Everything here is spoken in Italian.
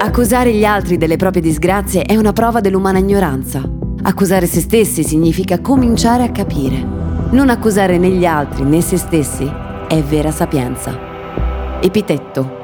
Accusare gli altri delle proprie disgrazie è una prova dell'umana ignoranza. Accusare se stessi significa cominciare a capire. Non accusare né gli altri né se stessi è vera sapienza. Epitetto.